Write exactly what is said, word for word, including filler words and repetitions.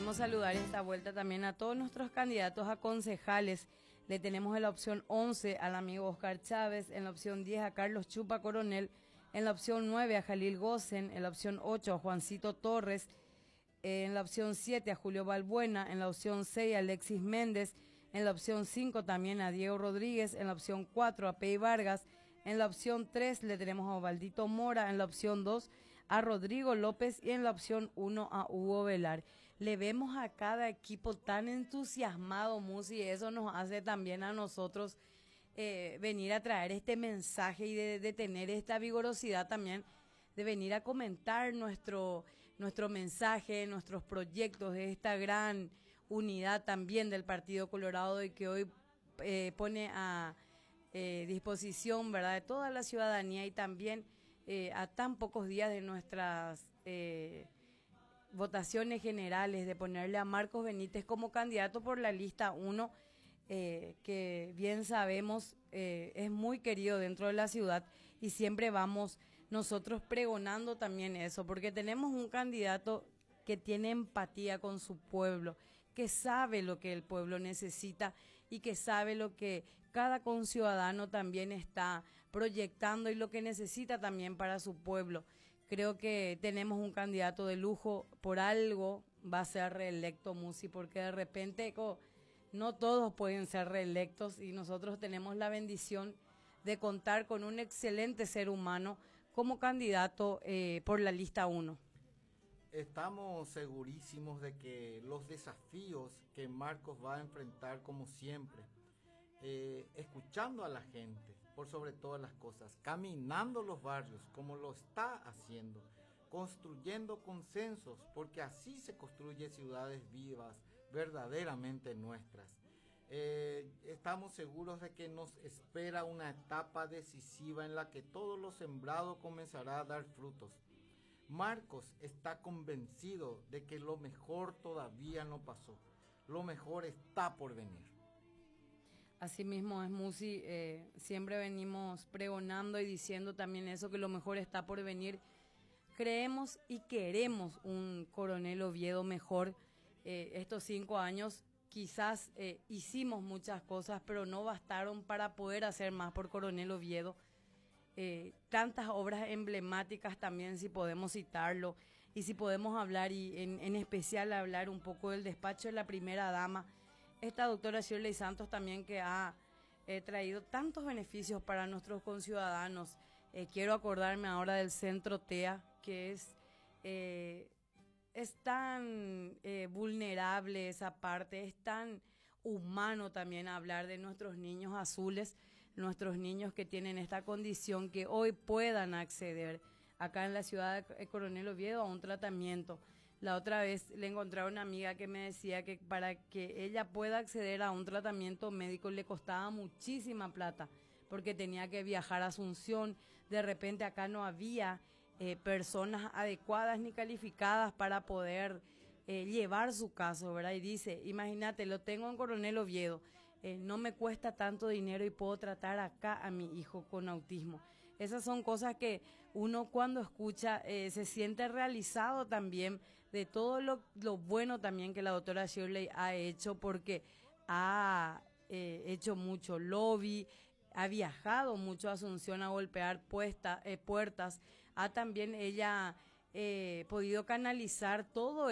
Queremos saludar esta vuelta también a todos nuestros candidatos a concejales. Le tenemos en la opción once al amigo Oscar Chávez, en la opción diez a Carlos Chupa Coronel, en la opción nueve a Jalil Gosen, en la opción ocho a Juancito Torres, en la opción siete a Julio Balbuena, en la opción seis a Alexis Méndez, en la opción cinco también a Diego Rodríguez, en la opción cuatro a Pei Vargas, en la opción tres le tenemos a Ovaldito Mora, en la opción dos a Rodrigo López y en la opción uno a Hugo Velar. Le vemos a cada equipo tan entusiasmado, Musi, y eso nos hace también a nosotros eh, venir a traer este mensaje y de, de tener esta vigorosidad también, de venir a comentar nuestro, nuestro mensaje, nuestros proyectos, de esta gran unidad también del Partido Colorado y que hoy eh, pone a eh, disposición, ¿verdad?, de toda la ciudadanía y también eh, a tan pocos días de nuestras eh, votaciones generales, de ponerle a Marcos Benítez como candidato por la lista uno, eh, que bien sabemos eh, es muy querido dentro de la ciudad y siempre vamos nosotros pregonando también eso, porque tenemos un candidato que tiene empatía con su pueblo, que sabe lo que el pueblo necesita y que sabe lo que cada conciudadano también está proyectando y lo que necesita también para su pueblo. Creo que tenemos un candidato de lujo, por algo va a ser reelecto, Musi, porque de repente co, no todos pueden ser reelectos y nosotros tenemos la bendición de contar con un excelente ser humano como candidato eh, por la lista uno. Estamos segurísimos de que los desafíos que Marcos va a enfrentar, como siempre, eh, escuchando a la gente, por sobre todas las cosas, caminando los barrios como lo está haciendo, construyendo consensos, porque así se construyen ciudades vivas, verdaderamente nuestras. Eh, estamos seguros de que nos espera una etapa decisiva en la que todo lo sembrado comenzará a dar frutos. Marcos está convencido de que lo mejor todavía no pasó, lo mejor está por venir. Así mismo es, Musi, eh, siempre venimos pregonando y diciendo también eso, que lo mejor está por venir. Creemos y queremos un Coronel Oviedo mejor. Eh, estos cinco años quizás eh, hicimos muchas cosas, pero no bastaron para poder hacer más por Coronel Oviedo. Eh, tantas obras emblemáticas también, si podemos citarlo, y si podemos hablar, y en, en especial hablar un poco del despacho de la primera dama, esta doctora Shirley Santos también, que ha eh, traído tantos beneficios para nuestros conciudadanos. Eh, quiero acordarme ahora del Centro T E A, que es, eh, es tan eh, vulnerable esa parte, es tan humano también hablar de nuestros niños azules, nuestros niños que tienen esta condición, que hoy puedan acceder acá en la ciudad de Coronel Oviedo a un tratamiento. La otra vez le encontré a una amiga que me decía que para que ella pueda acceder a un tratamiento médico le costaba muchísima plata, porque tenía que viajar a Asunción, de repente acá no había eh, personas adecuadas ni calificadas para poder eh, llevar su caso, ¿verdad? Y dice, imagínate, lo tengo en Coronel Oviedo, eh, no me cuesta tanto dinero y puedo tratar acá a mi hijo con autismo. Esas son cosas que uno cuando escucha eh, se siente realizado también de todo lo, lo bueno también que la doctora Shirley ha hecho, porque ha eh, hecho mucho lobby, ha viajado mucho a Asunción a golpear puesta, eh, puertas, ha también ella eh, podido canalizar todo